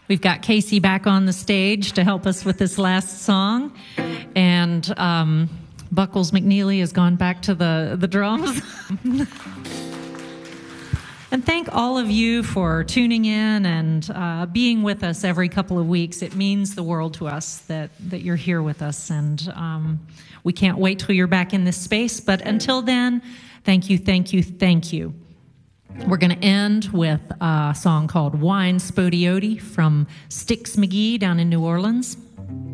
We've got Casey back on the stage to help us with this last song. And Buckles McNeely has gone back to the drums. And thank all of you for tuning in and being with us every couple of weeks. It means the world to us that you're here with us. And we can't wait till you're back in this space. But until then, thank you, thank you, thank you. We're going to end with a song called Wine Spodioti from Styx McGee down in New Orleans.